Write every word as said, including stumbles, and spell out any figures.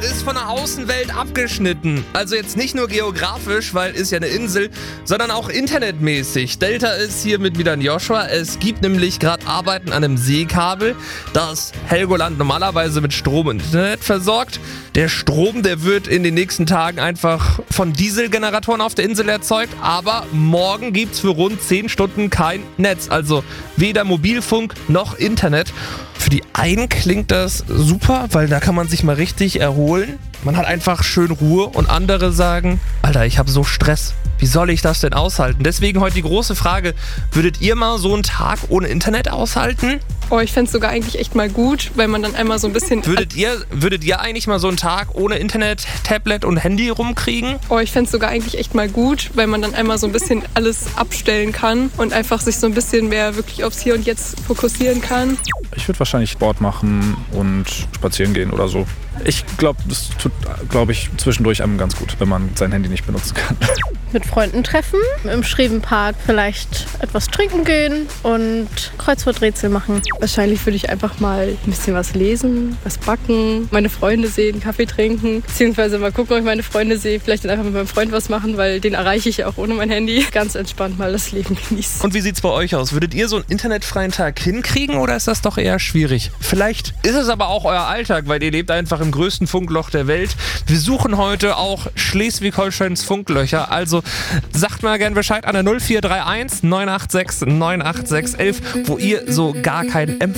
ist von der Außenwelt abgeschnitten. Also jetzt nicht nur geografisch, weil ist ja eine Insel, sondern auch internetmäßig. Delta ist hiermit wieder ein Joshua. Es gibt nämlich gerade Arbeiten an einem Seekabel, das Helgoland normalerweise mit Strom und Internet versorgt. Der Strom, der wird in den nächsten Tagen einfach von Dieselgeneratoren auf der Insel erzeugt, aber morgen gibt's für rund zehn Stunden kein Netz, also weder Mobilfunk noch Internet. Für die einen klingt das super, weil da kann man sich mal richtig erholen. Man hat einfach schön Ruhe und andere sagen, Alter, ich habe so Stress. Wie soll ich das denn aushalten? Deswegen heute die große Frage, würdet ihr mal so einen Tag ohne Internet aushalten? Oh, ich fände es sogar eigentlich echt mal gut, weil man dann einmal so ein bisschen... Würdet ihr, würdet ihr eigentlich mal so einen Tag ohne Internet, Tablet und Handy rumkriegen? Oh, ich fände es sogar eigentlich echt mal gut, weil man dann einmal so ein bisschen alles abstellen kann und einfach sich so ein bisschen mehr wirklich aufs Hier und Jetzt fokussieren kann. Ich würde wahrscheinlich Sport machen und spazieren gehen oder so. Ich glaube, das tut, glaube ich, zwischendurch einem ganz gut, wenn man sein Handy nicht benutzen kann. Mit Freunden treffen, im Schrevenpark vielleicht etwas trinken gehen und Kreuzworträtsel machen. Wahrscheinlich würde ich einfach mal ein bisschen was lesen, was backen, meine Freunde sehen, Kaffee trinken, beziehungsweise mal gucken, ob ich meine Freunde sehe, vielleicht dann einfach mit meinem Freund was machen, weil den erreiche ich ja auch ohne mein Handy. Ganz entspannt mal das Leben genießen. Und wie sieht's bei euch aus? Würdet ihr so einen internetfreien Tag hinkriegen oder ist das doch eher schwierig? Vielleicht ist es aber auch euer Alltag, weil ihr lebt einfach im größten Funkloch der Welt. Wir suchen heute auch Schleswig-Holsteins Funklöcher, also sagt mal gern Bescheid an der null vier drei eins neun acht sechs neun acht sechs eins eins, wo ihr so gar keinen Empfang